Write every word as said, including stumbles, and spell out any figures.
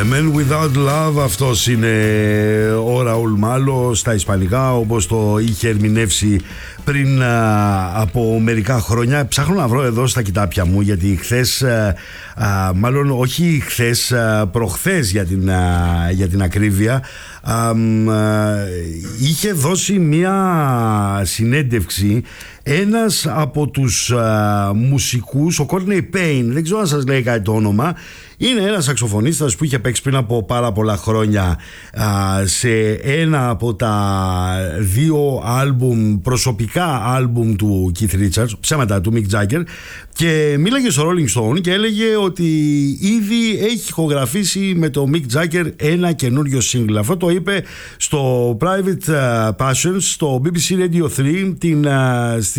Man Without Love, αυτός είναι ο Ραούλ Μάλο στα ισπανικά, όπως το είχε ερμηνεύσει πριν α, από μερικά χρόνια. Ψάχνω να βρω εδώ στα κοιτάπια μου, γιατί χθες, α, α, μάλλον όχι χθες, α, προχθές για την, α, για την ακρίβεια, α, α, είχε δώσει μια συνέντευξη ένας από τους α, μουσικούς, ο Courtney Payne, δεν ξέρω αν σας λέει κάτι το όνομα. Είναι ένας σαξοφωνίστας που είχε παίξει πριν από πάρα πολλά χρόνια α, σε ένα από τα δύο άλμπουμ, προσωπικά άλμπουμ του Keith Richards, ψέματα, του Mick Jagger, και μίλαγε στο Rolling Stone και έλεγε ότι ήδη έχει ηχογραφήσει με το Mick Jagger ένα καινούριο single. Αυτό το είπε στο Private Passions, στο μπι μπι σι Radio τρία, την